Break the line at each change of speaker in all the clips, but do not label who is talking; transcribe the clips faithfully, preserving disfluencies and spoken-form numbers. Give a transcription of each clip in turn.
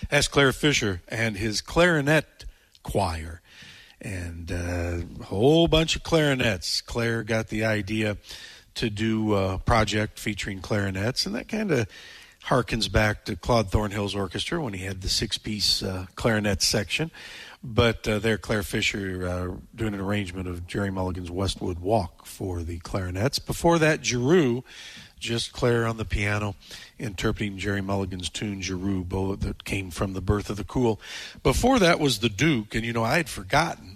That's Claire Fisher and his clarinet choir. And uh, a whole bunch of clarinets. Claire got the idea to do a project featuring clarinets, and that kind of harkens back to Claude Thornhill's orchestra when he had the six-piece uh, clarinet section. But uh, there, Claire Fisher uh, doing an arrangement of Jerry Mulligan's Westwood Walk for the clarinets. Before that, Giroux, just Claire on the piano, interpreting Jerry Mulligan's tune, Giroux, both that came from The Birth of the Cool. Before that was the Duke, and, you know, I had forgotten.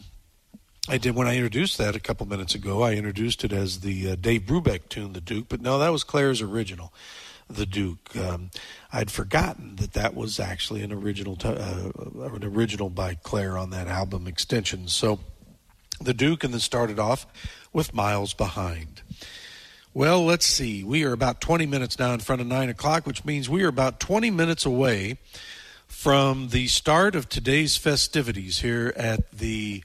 I did when I introduced that a couple minutes ago. I introduced it as the uh, Dave Brubeck tune, The Duke, but no, that was Claire's original, The Duke. Um, I'd forgotten that that was actually an original, t- uh, an original by Claire on that album, Extensions. So, The Duke, and then started off with Miles Behind. Well, let's see. We are about twenty minutes now in front of nine o'clock, which means we are about twenty minutes away from the start of today's festivities here at the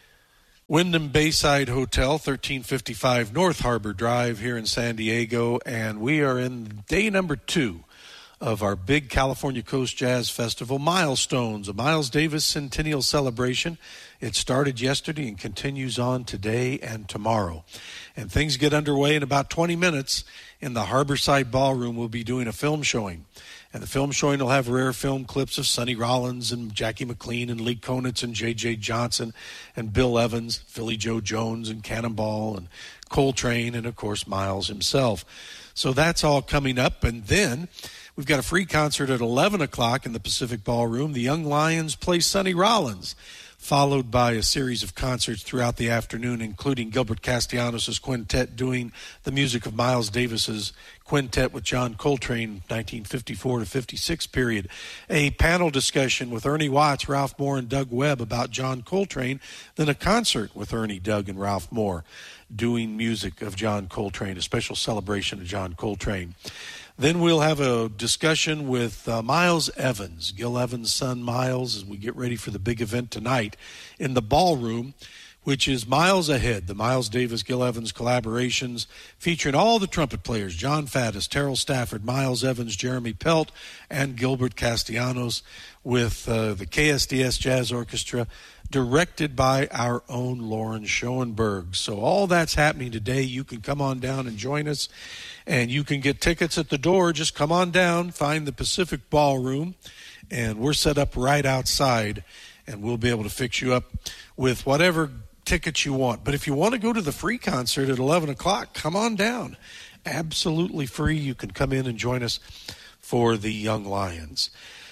Wyndham Bayside Hotel, thirteen fifty-five North Harbor Drive here in San Diego, and we are in day number two of our big California Coast Jazz Festival, Milestones, a Miles Davis Centennial Celebration. It started yesterday and continues on today and tomorrow. And things get underway in about twenty minutes. In the Harborside Ballroom, we'll be doing a film showing. And the film showing will have rare film clips of Sonny Rollins and Jackie McLean and Lee Konitz and J J. Johnson and Bill Evans, Philly Joe Jones and Cannonball and Coltrane and, of course, Miles himself. So that's all coming up. And then we've got a free concert at eleven o'clock in the Pacific Ballroom. The Young Lions play Sonny Rollins, followed by a series of concerts throughout the afternoon, including Gilbert Castellanos' quintet doing the music of Miles Davis's quintet with John Coltrane, nineteen fifty-four to fifty-six period. A panel discussion with Ernie Watts, Ralph Moore, and Doug Webb about John Coltrane. Then a concert with Ernie, Doug, and Ralph Moore doing music of John Coltrane, a special celebration of John Coltrane. Then we'll have a discussion with uh, Miles Evans, Gil Evans' son Miles, as we get ready for the big event tonight in the ballroom, which is Miles Ahead, the Miles Davis-Gil Evans collaborations, featuring all the trumpet players, John Faddis, Terrell Stafford, Miles Evans, Jeremy Pelt, and Gilbert Castellanos, with uh, the K S D S Jazz Orchestra, directed by our own Lauren Schoenberg. So all that's happening today. You can come on down and join us, and you can get tickets at the door. Just come on down, find the Pacific Ballroom, and we're set up right outside, and we'll be able to fix you up with whatever tickets you want. But if you want to go to the free concert at eleven o'clock, come on down. Absolutely free. You can come in and join us for the Young Lions.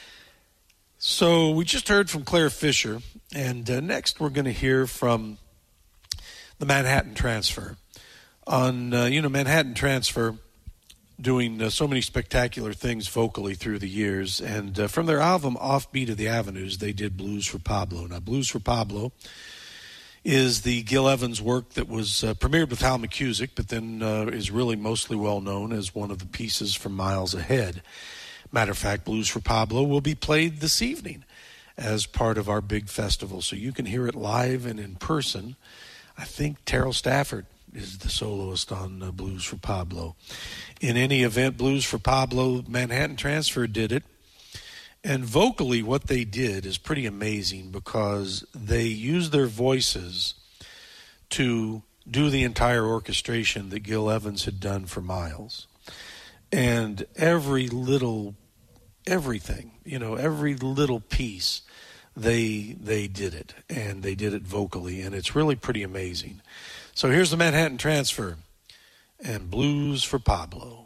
So we just heard from Claire Fisher, and uh, next we're going to hear from the Manhattan Transfer. On, uh, you know, Manhattan Transfer doing uh, so many spectacular things vocally through the years, and uh, from their album Offbeat of the Avenues, they did Blues for Pablo. Now, Blues for Pablo is the Gil Evans work that was uh, premiered with Hal McCusick, but then uh, is really mostly well known as one of the pieces from Miles Ahead. Matter of fact, Blues for Pablo will be played this evening as part of our big festival, so you can hear it live and in person. I think Terrell Stafford is the soloist on uh, Blues for Pablo. In any event, Blues for Pablo, Manhattan Transfer did it. And vocally, what they did is pretty amazing because they used their voices to do the entire orchestration that Gil Evans had done for Miles. And every little, everything, you know, every little piece, they they did it. And they did it vocally. And it's really pretty amazing. So here's the Manhattan Transfer and Blues for Pablo.